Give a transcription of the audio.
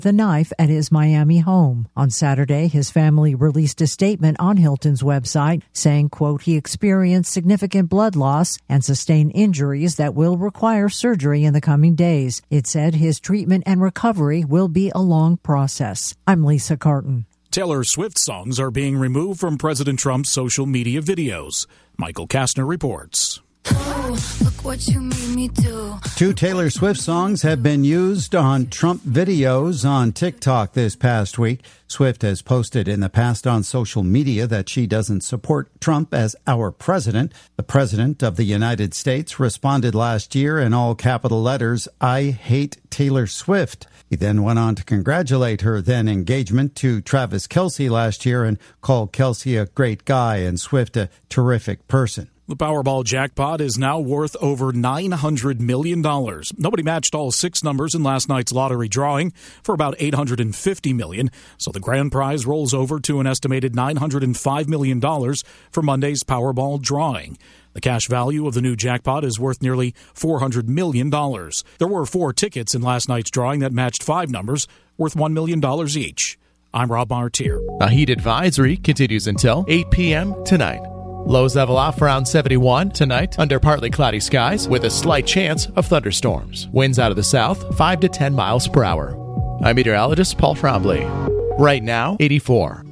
the knife at his Miami home. On Saturday, his family released a statement on Hilton's website saying, quote, he experienced significant blood loss and sustained injuries that will require surgery in the coming days. It said his treatment and recovery will be a long process. I'm Lisa Carton. Taylor Swift songs are being removed from President Trump's social media videos. Michael Kastner reports. Oh, look what you made me do. 2 Taylor Swift songs have been used on Trump videos on TikTok this past week. Swift has posted in the past on social media that she doesn't support Trump as our president. The president of the United States responded last year in all capital letters, I hate Taylor Swift. He then went on to congratulate her then engagement to Travis Kelce last year and called Kelce a great guy and Swift a terrific person. The Powerball jackpot is now worth over $900 million. Nobody matched all 6 numbers in last night's lottery drawing for about $850 million, so the grand prize rolls over to an estimated $905 million for Monday's Powerball drawing. The cash value of the new jackpot is worth nearly $400 million. There were 4 tickets in last night's drawing that matched 5 numbers worth $1 million each. I'm Rob Martier. A heat advisory continues until 8 p.m. tonight. Lows level off around 71 tonight under partly cloudy skies with a slight chance of thunderstorms. Winds out of the south 5 to 10 miles per hour. I'm meteorologist Paul Trombley. Right now, 84.